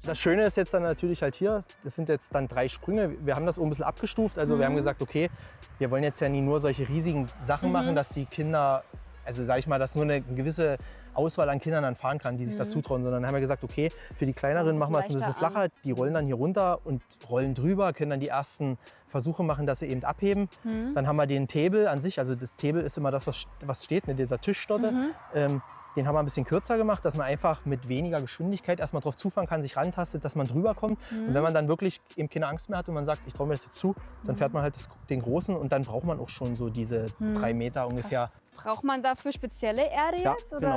Das Schöne ist jetzt dann natürlich halt hier, das sind jetzt dann 3 Sprünge. Wir haben das oben ein bisschen abgestuft. Also wir haben gesagt, okay, wir wollen jetzt ja nie nur solche riesigen Sachen machen, dass die Kinder, also sage ich mal, dass nur eine gewisse Auswahl an Kindern dann fahren kann, die sich das zutrauen. Sondern dann haben wir gesagt, okay, für die kleineren machen wir es ein bisschen flacher. Die rollen dann hier runter und rollen drüber, können dann die ersten Versuche machen, dass sie eben abheben. Dann haben wir den Table an sich, also das Table ist immer das, was steht, ne, dieser Tischstotte. Den haben wir ein bisschen kürzer gemacht, dass man einfach mit weniger Geschwindigkeit erstmal drauf zufahren kann, sich rantastet, dass man drüber kommt. Und wenn man dann wirklich eben keine Angst mehr hat und man sagt, ich traue mir das jetzt zu, dann fährt man halt den großen und dann braucht man auch schon so diese 3 Meter ungefähr. Braucht man dafür spezielle Areas? Ja, oder? genau.